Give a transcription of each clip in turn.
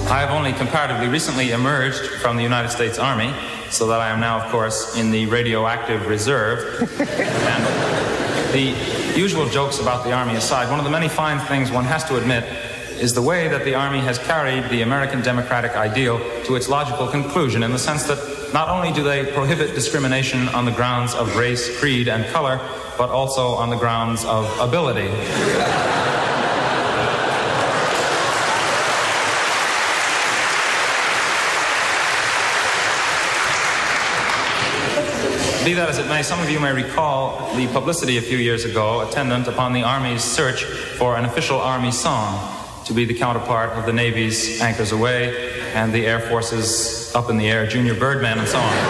I have only comparatively recently emerged from the United States Army, so that I am now, of course, in the radioactive reserve. And the usual jokes about the Army aside, one of the many fine things one has to admit is the way that the Army has carried the American democratic ideal to its logical conclusion, in the sense that not only do they prohibit discrimination on the grounds of race, creed, and color, but also on the grounds of ability. Be that as it may, some of you may recall the publicity a few years ago attendant upon the Army's search for an official Army song to be the counterpart of the Navy's Anchors Aweigh and the Air Force's Up in the Air, Junior Birdman, and so on.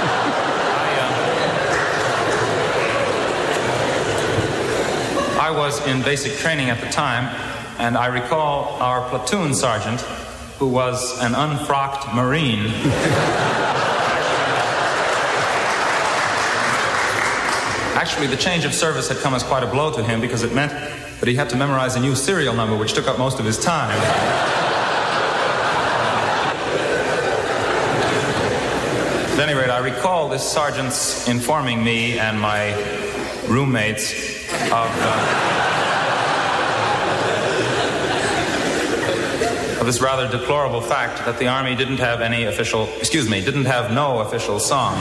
I was in basic training at the time, and I recall our platoon sergeant, who was an unfrocked Marine, actually, the change of service had come as quite a blow to him, because it meant that he had to memorize a new serial number, which took up most of his time. At any rate, I recall this sergeant's informing me and my roommates of this rather deplorable fact that the Army didn't have no official song.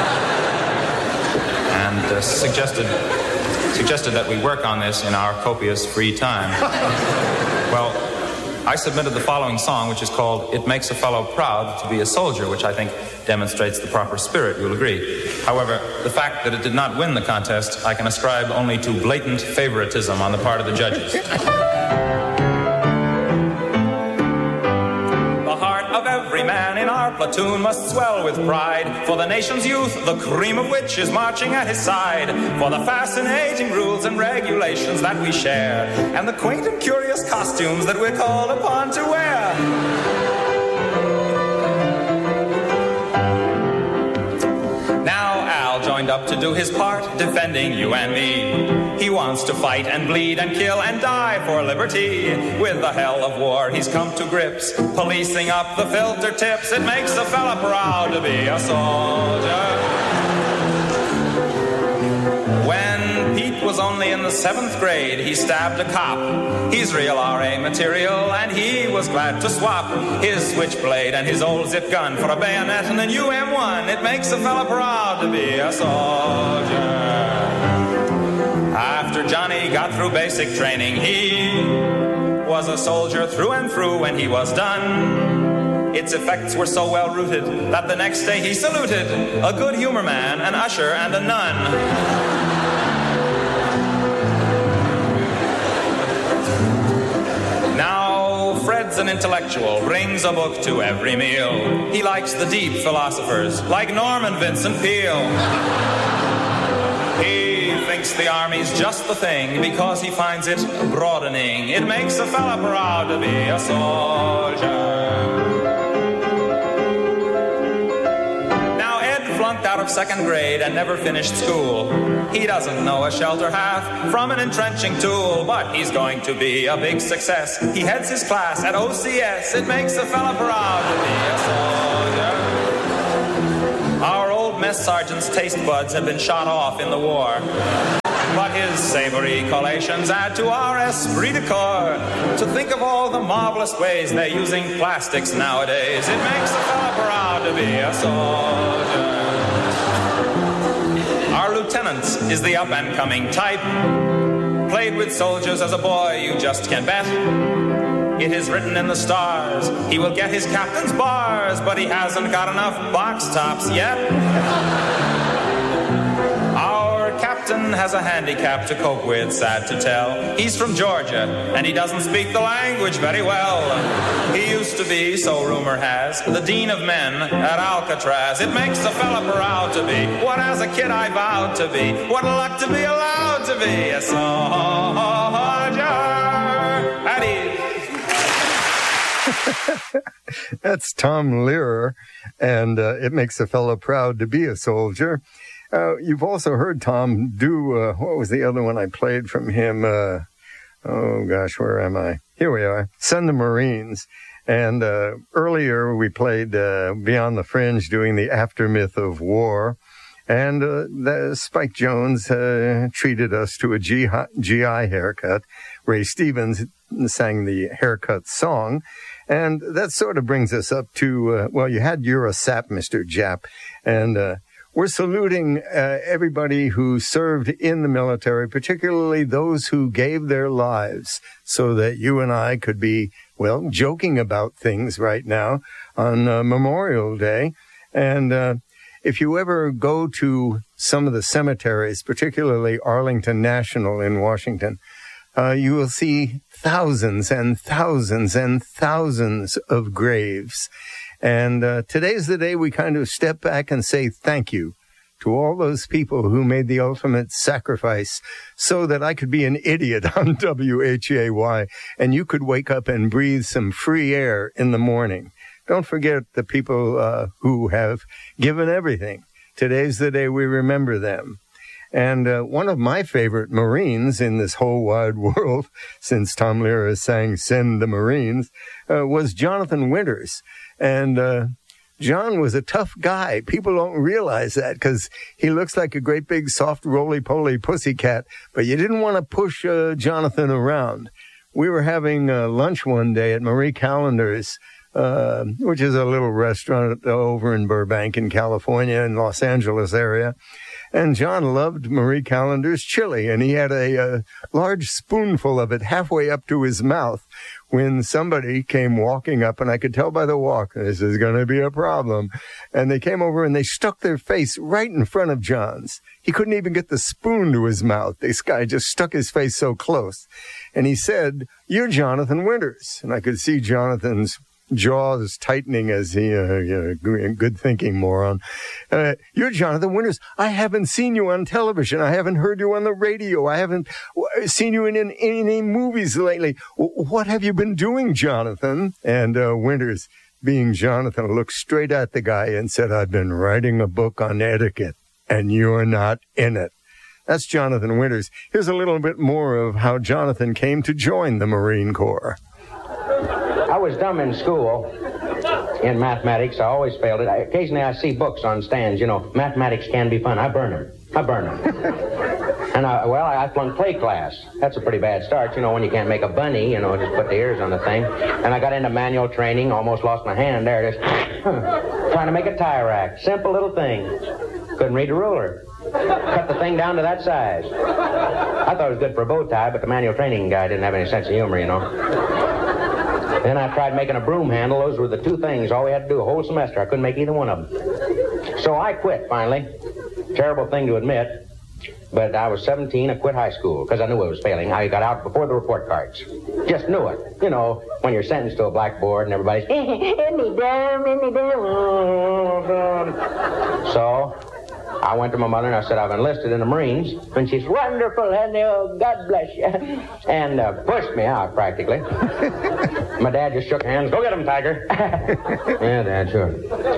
And suggested that we work on this in our copious free time. Well, I submitted the following song, which is called It Makes a Fellow Proud to Be a Soldier, which I think demonstrates the proper spirit, you'll agree. However, the fact that it did not win the contest, I can ascribe only to blatant favoritism on the part of the judges. Every man in our platoon must swell with pride for the nation's youth, the cream of which is marching at his side, for the fascinating rules and regulations that we share, and the quaint and curious costumes that we're called upon to wear. Now Al joined up to do his part, defending you and me. He wants to fight and bleed and kill and die for liberty. With the hell of war he's come to grips, policing up the filter tips. It makes a fella proud to be a soldier. When Pete was only in the 7th grade, he stabbed a cop. He's real RA material, and he was glad to swap his switchblade and his old zip gun for a bayonet and a new M1. It makes a fella proud to be a soldier. After Johnny got through basic training, he was a soldier through and through when he was done. Its effects were so well rooted that the next day he saluted a good humor man, an usher, and a nun. Now Fred's an intellectual, brings a book to every meal. He likes the deep philosophers like Norman Vincent Peale. Thinks the Army's just the thing because he finds it broadening. It makes a fella proud to be a soldier. Now Ed flunked out of 2nd grade and never finished school. He doesn't know a shelter half from an entrenching tool, but he's going to be a big success. He heads his class at OCS. It makes a fella proud to be a soldier. Our old mess sergeant's taste buds have been shot off in the war, but his savory collations add to our esprit de corps. To think of all the marvelous ways they're using plastics nowadays, it makes a fella proud to be a soldier. Our lieutenant is the up-and-coming type. Played with soldiers as a boy, you just can't bet. It is written in the stars, he will get his captain's bars, but he hasn't got enough box tops yet. Our captain has a handicap to cope with, sad to tell. He's from Georgia, and he doesn't speak the language very well. He used to be, so rumor has, the dean of men at Alcatraz. It makes a fella proud to be what as a kid I vowed to be. What a luck to be allowed to be a soldier. That's Tom Lehrer, and It Makes a Fellow Proud to Be a Soldier. You've also heard Tom do, what was the other one I played from him? Oh, gosh, where am I? Here we are. Send the Marines. And earlier we played Beyond the Fringe, doing the aftermath of war. And Spike Jones treated us to a GI haircut. Ray Stevens sang the haircut song. And that sort of brings us up to, you had You're a Sap, Mr. Jap. And we're saluting everybody who served in the military, particularly those who gave their lives so that you and I could be, joking about things right now on Memorial Day. And if you ever go to some of the cemeteries, particularly Arlington National in Washington, you will see thousands and thousands and thousands of graves. And today's the day we kind of step back and say thank you to all those people who made the ultimate sacrifice so that I could be an idiot on WHAY and you could wake up and breathe some free air in the morning. Don't forget the people who have given everything. Today's the day we remember them. And one of my favorite Marines in this whole wide world, since Tom Lehrer sang Send the Marines, was Jonathan Winters. And John was a tough guy. People don't realize that because he looks like a great big soft roly-poly pussycat, but you didn't want to push Jonathan around. We were having lunch one day at Marie Callender's, which is a little restaurant over in Burbank in California in Los Angeles area. And John loved Marie Callender's chili, and he had a large spoonful of it halfway up to his mouth when somebody came walking up, and I could tell by the walk, this is going to be a problem. And they came over and they stuck their face right in front of John's. He couldn't even get the spoon to his mouth. This guy just stuck his face so close. And he said, "You're Jonathan Winters." And I could see Jonathan's jaws tightening as he, good thinking moron. "You're Jonathan Winters. I haven't seen you on television. I haven't heard you on the radio. I haven't seen you in any movies lately. What have you been doing, Jonathan?" And Winters, being Jonathan, looked straight at the guy and said, "I've been writing a book on etiquette, and you're not in it." That's Jonathan Winters. Here's a little bit more of how Jonathan came to join the Marine Corps. I was dumb in school in mathematics. I always failed it. Occasionally I see books on stands, mathematics can be fun. I burn them. And I flunked play class. That's a pretty bad start, when you can't make a bunny, just put the ears on the thing. And I got into manual training, almost lost my hand there, just trying to make a tie rack. Simple little thing. Couldn't read the ruler. Cut the thing down to that size. I thought it was good for a bow tie, but the manual training guy didn't have any sense of humor, Then I tried making a broom handle. Those were the two things all we had to do a whole semester. I couldn't make either one of them. So I quit, finally. Terrible thing to admit. But I was 17. I quit high school because I knew I was failing. I got out before the report cards. Just knew it. When you're sentenced to a blackboard and everybody's, isn't he dumb, isn't he dumb? So I went to my mother and I said, "I've enlisted in the Marines." And she's, "Wonderful, honey, oh, God bless you." And pushed me out, practically. My dad just shook hands. "Go get him, Tiger." Yeah, Dad, sure.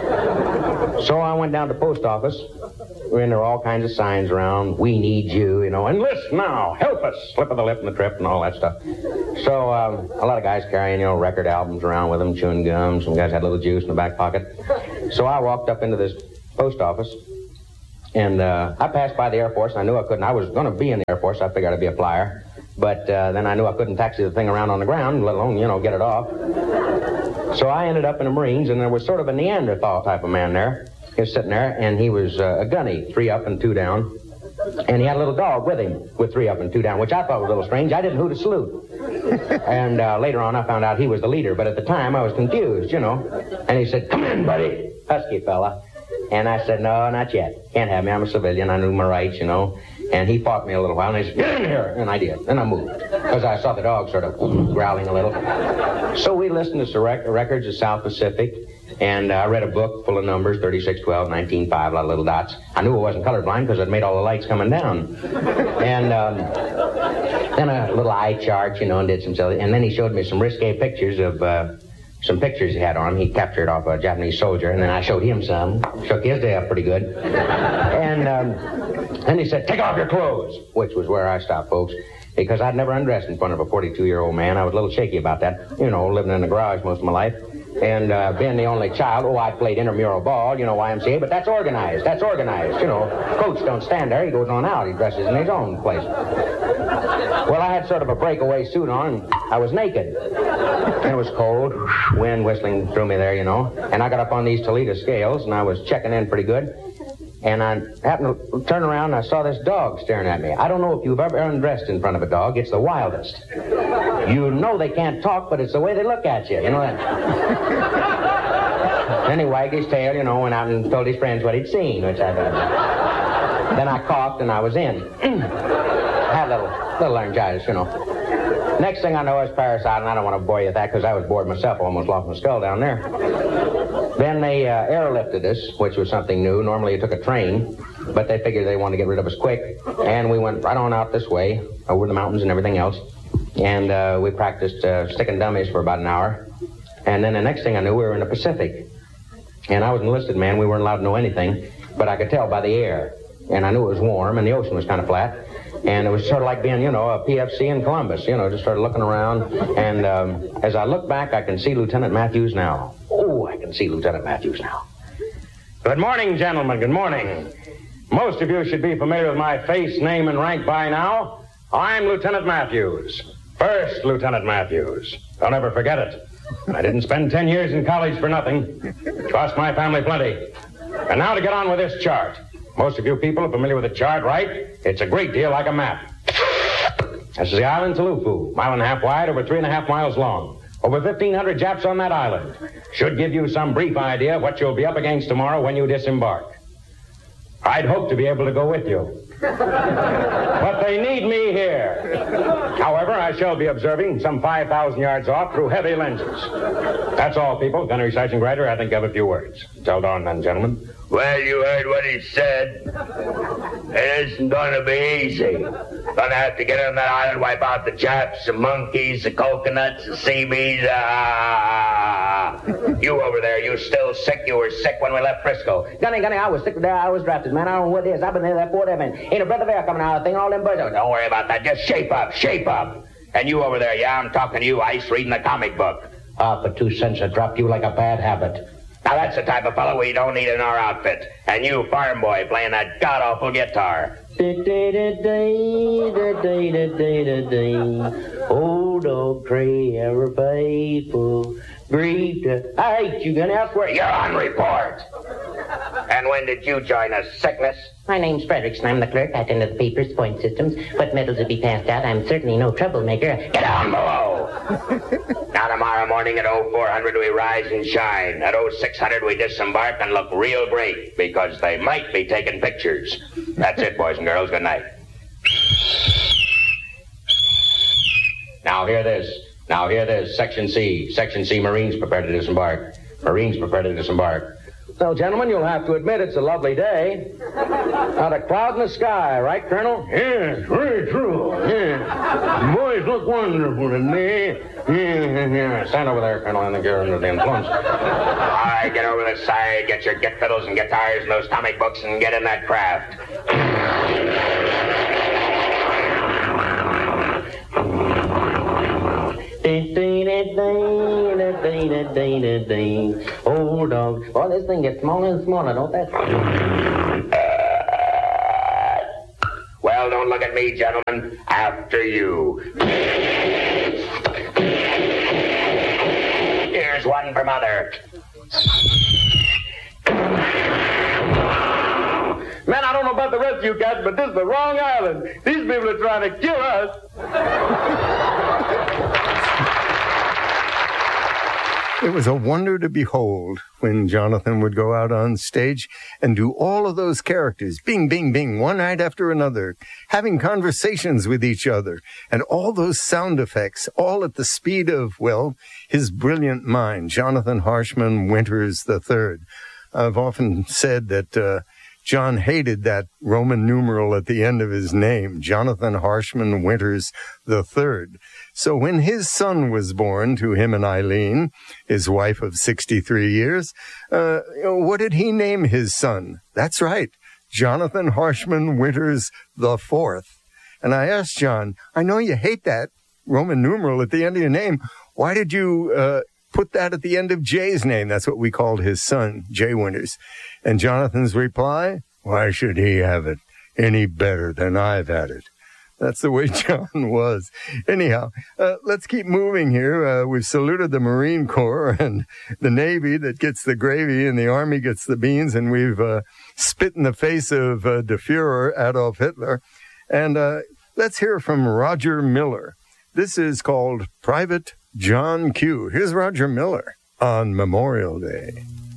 So I went down to the post office. And there were all kinds of signs around. "We need you, enlist now, help us." Slip of the lip and the trip and all that stuff. So a lot of guys carrying, record albums around with them, chewing gum. Some guys had a little juice in the back pocket. So I walked up into this post office. And I passed by the Air Force, and I knew I couldn't. I was going to be in the Air Force. I figured I'd be a flyer. But then I knew I couldn't taxi the thing around on the ground, let alone, get it off. So I ended up in the Marines, and there was sort of a Neanderthal type of man there. He was sitting there, and he was a gunny, 3 up and 2 down. And he had a little dog with him with 3 up and 2 down, which I thought was a little strange. I didn't know who to salute. And later on, I found out he was the leader. But at the time, I was confused, And he said, "Come in, buddy." Husky fella. And I said, "No, not yet. Can't have me. I'm a civilian. I knew my rights, And he fought me a little while, and he said, "Get in here." And I did. And I moved. Because I saw the dog sort of growling a little. So we listened to records of South Pacific. And I read a book full of numbers, 3612, 19.5, a lot of little dots. I knew I wasn't colorblind because I'd made all the lights coming down. And then a little eye chart, and did some silly. And then he showed me some risque pictures of some pictures he had on him. He captured off a Japanese soldier, and then I showed him some. Shook his day up pretty good. And then he said, "Take off your clothes," which was where I stopped, folks. because I'd never undressed in front of a 42-year-old man. I was a little shaky about that, living in the garage most of my life. And being the only child, I played intramural ball, YMCA, but that's organized. Coach don't stand there. He goes on out. He dresses in his own place. Well, I had sort of a breakaway suit on, and I was naked. And it was cold, wind whistling through me there, And I got up on these Toledo scales, and I was checking in pretty good. And I happened to turn around, and I saw this dog staring at me. I don't know if you've ever undressed in front of a dog. It's the wildest. You know they can't talk, but it's the way they look at you. You know that? Then he wagged his tail, went out and told his friends what he'd seen, which I did. Then I coughed, and I was in. Had a little laryngitis, Next thing I know, I was parasite, and I don't want to bore you with that because I was bored myself. Almost lost my skull down there. Then they airlifted us, which was something new. Normally you took a train, but they figured they wanted to get rid of us quick. And we went right on out this way, over the mountains and everything else. And we practiced sticking dummies for about an hour. And then the next thing I knew, we were in the Pacific. And I was an enlisted man. We weren't allowed to know anything, but I could tell by the air. And I knew it was warm, and the ocean was kind of flat. And it was sort of like being, a PFC in Columbus, just started looking around. And as I look back, I can see Lieutenant Matthews now. Oh, I can see Lieutenant Matthews now. Good morning, gentlemen. Good morning. Most of you should be familiar with my face, name, and rank by now. I'm Lieutenant Matthews. First Lieutenant Matthews. I'll never forget it. I didn't spend 10 years in college for nothing. Cost my family plenty. And now to get on with this chart. Most of you people are familiar with the chart, right? It's a great deal like a map. This is the island Tulufu, 1.5 miles wide, over 3.5 miles long. Over 1,500 Japs on that island. Should give you some brief idea of what you'll be up against tomorrow when you disembark. I'd hope to be able to go with you. But they need me here. However, I shall be observing some 5,000 yards off through heavy lenses. That's all, people. Gunnery Sergeant Grider, I think I have a few words. Tell Don then, gentlemen. Well, you heard what he said. It isn't going to be easy. Gonna have to get on that island, wipe out the Japs, the monkeys, the coconuts, the seabees. You over there, you still sick? You were sick when we left Frisco. Gunny, I was sick there. I was drafted, man. I don't know what it is. I've been there that 4 days, man. Ain't a breath of air coming out of the thing, all them birds. Don't worry about that. Just shape up. And you over there, I'm talking to you, Ice, reading the comic book. For 2 cents, I dropped you like a bad habit. Now, that's the type of fellow we don't need in our outfit. And you, farm boy, playing that god-awful guitar. Old dog tray, ever faithful, grief to... I hate you, Gunny, I swear. You're on report. And when did you join us, sickness? My name's Frederickson. I'm the clerk. I attend to the papers, point systems, what medals will be passed out. I'm certainly no troublemaker. Get down below. Now, tomorrow morning at 0400 we rise and shine. At 0600 we disembark and look real great, because they might be taking pictures. That's it, boys and girls. Good night. Now hear this. Section C, Marines prepare to disembark. Well, gentlemen, you'll have to admit it's a lovely day. Not a cloud in the sky, right, Colonel? Yes, very true. Yes. Boys look wonderful today. Yeah. Stand over there, Colonel, and the girl under the influence. All right, get over the side, get your get fiddles and guitars and those comic books and get in that craft. Oh, dog. Boy, this thing gets smaller and smaller, don't that? Well, don't look at me, gentlemen. After you. Here's one for Mother. Man, I don't know about the rest of you cats, but this is the wrong island. These people are trying to kill us. It was a wonder to behold when Jonathan would go out on stage and do all of those characters, bing, bing, bing, one night after another, having conversations with each other, and all those sound effects, all at the speed of, well, his brilliant mind, Jonathan Harshman Winters III. I've often said that John hated that Roman numeral at the end of his name, Jonathan Harshman Winters III. So when his son was born to him and Eileen, his wife of 63 years, what did he name his son? That's right, Jonathan Harshman Winters IV. And I asked John, I know you hate that Roman numeral at the end of your name. Why did you put that at the end of Jay's name? That's what we called his son, Jay Winters. And Jonathan's reply, why should he have it any better than I've had it? That's the way John was. Anyhow, let's keep moving here. We've saluted the Marine Corps and the Navy that gets the gravy and the Army gets the beans, and we've spit in the face of Der Fuhrer, Adolf Hitler. And let's hear from Roger Miller. This is called Private John Q. Here's Roger Miller on Memorial Day.